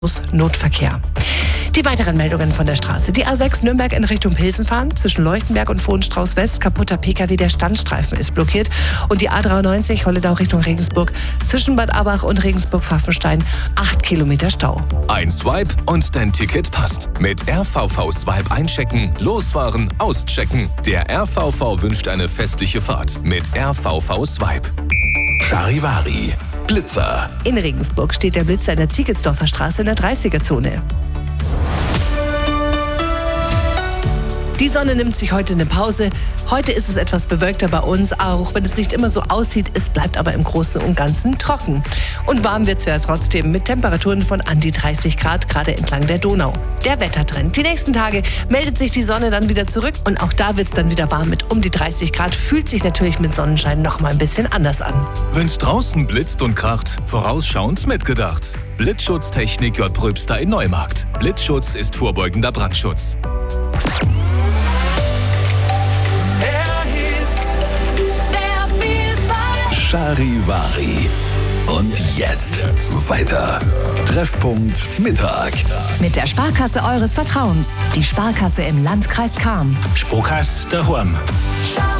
Notverkehr. Die weiteren Meldungen von der Straße. Die A6 Nürnberg in Richtung Pilsen fahren. Zwischen Leuchtenberg und Vohenstrauß West kaputter Pkw, der Standstreifen ist blockiert. Und die A93 Holledau Richtung Regensburg. Zwischen Bad Abach und Regensburg-Pfaffenstein 8 Kilometer Stau. Ein Swipe und dein Ticket passt. Mit RVV Swipe einchecken, losfahren, auschecken. Der RVV wünscht eine festliche Fahrt mit RVV Swipe. Charivari. Blitzer. In Regensburg steht der Blitzer in der Ziegelsdorfer Straße in der 30er-Zone. Die Sonne nimmt sich heute eine Pause. Heute ist es etwas bewölkter bei uns, auch wenn es nicht immer so aussieht. Es bleibt aber im Großen und Ganzen trocken. Und warm wird es ja trotzdem mit Temperaturen von an die 30 Grad, gerade entlang der Donau. Der Wettertrend. Die nächsten Tage meldet sich die Sonne dann wieder zurück und auch da wird es dann wieder warm mit um die 30 Grad. Fühlt sich natürlich mit Sonnenschein noch mal ein bisschen anders an. Wenn's draußen blitzt und kracht, vorausschauend mitgedacht. Blitzschutztechnik J. Pröbster in Neumarkt. Blitzschutz ist vorbeugender Brandschutz. Charivari. Und jetzt weiter. Treffpunkt Mittag. Mit der Sparkasse eures Vertrauens. Die Sparkasse im Landkreis Cham. Sparkasse daheim.